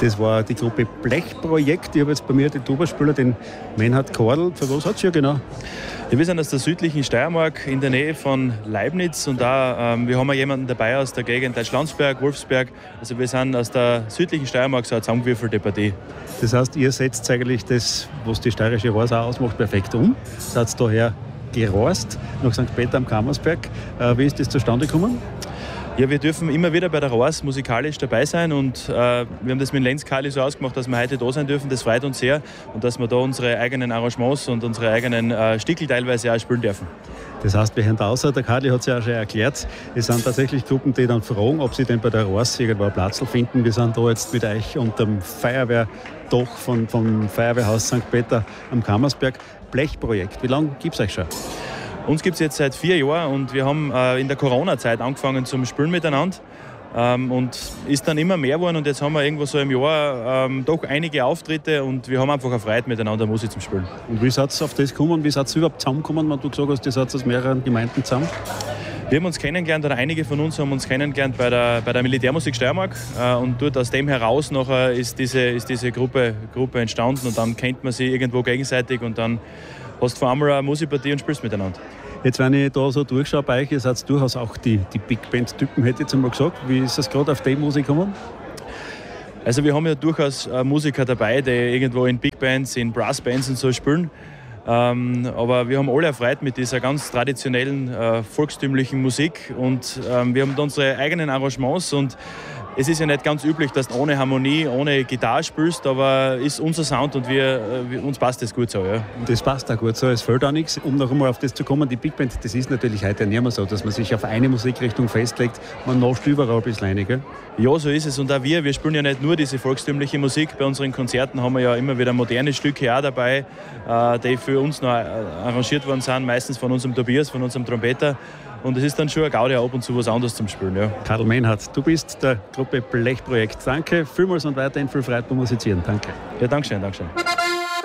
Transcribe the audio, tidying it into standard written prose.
Das war die Gruppe Blechprojekt. Ich habe jetzt bei mir den Tuba-Spieler, den Meinhard Kordl. Für was hat es ja genau? Ja, wir sind aus der südlichen Steiermark in der Nähe von Leibniz und da, wir haben auch jemanden dabei aus der Gegend Deutschlandsberg, Wolfsberg. Also wir sind aus der südlichen Steiermark so eine zusammengewürfelte Partie. Das heißt, ihr setzt eigentlich das, was die steirische Reise auch ausmacht, perfekt um. Seid daher gereist nach St. Peter am Kammersberg. Wie ist das zustande gekommen? Ja, wir dürfen immer wieder bei der Reise musikalisch dabei sein und wir haben das mit Lenz Kali so ausgemacht, dass wir heute da sein dürfen. Das freut uns sehr und dass wir da unsere eigenen Arrangements und unsere eigenen Stickel teilweise auch spielen dürfen. Das heißt, wir hören da außer, der Kali hat es ja auch schon erklärt, es sind tatsächlich Gruppen, die dann fragen, ob sie denn bei der Reise irgendwo einen Platz finden. Wir sind da jetzt mit euch unter dem Feuerwehrdach vom Feuerwehrhaus St. Peter am Kammersberg. Blechprojekt, wie lange gibt es euch schon? Uns gibt es jetzt seit 4 Jahren und wir haben in der Corona-Zeit angefangen zum Spielen miteinander und ist dann immer mehr geworden und jetzt haben wir irgendwo so im Jahr doch einige Auftritte und wir haben einfach eine Freude miteinander Musik zum Spielen. Und wie seid ihr auf das gekommen? Wie seid ihr überhaupt zusammengekommen, wenn du gesagt hast, ihr seid aus mehreren Gemeinden zusammen? Wir haben uns kennengelernt, oder einige von uns haben uns kennengelernt bei der Militärmusik Steiermark und dort aus dem heraus nachher ist diese Gruppe entstanden und dann kennt man sie irgendwo gegenseitig und dann hast du vor einmal eine Musikpartie und spielst miteinander. Jetzt, wenn ich da so durchschaue bei euch, ihr seid durchaus auch die Big Band-Typen, hätte ich jetzt einmal gesagt. Wie ist das gerade auf die Musik gekommen? Also wir haben ja durchaus Musiker dabei, die irgendwo in Big Bands, in Brassbands und so spielen. Aber wir haben alle erfreut mit dieser ganz traditionellen volkstümlichen Musik und wir haben unsere eigenen Arrangements und es ist ja nicht ganz üblich, dass du ohne Harmonie, ohne Gitarre spielst, aber ist unser Sound und uns passt das gut so. Ja. Das passt auch gut so, es fehlt auch nichts. Um noch einmal auf das zu kommen, die Big Band, das ist natürlich heute nicht mehr so, dass man sich auf eine Musikrichtung festlegt, man nascht überall ein bisschen rein, gell? Ja, so ist es. Und auch wir spielen ja nicht nur diese volkstümliche Musik. Bei unseren Konzerten haben wir ja immer wieder moderne Stücke auch dabei, die für uns noch arrangiert worden sind, meistens von unserem Tobias, von unserem Trompeter. Und es ist dann schon eine Gaudi, ab und zu was anderes zum Spielen. Ja. Karl Meinhard, du bist der Gruppe Blechprojekt. Danke vielmals und weiterhin viel Freude beim Musizieren. Danke. Ja, Dankeschön.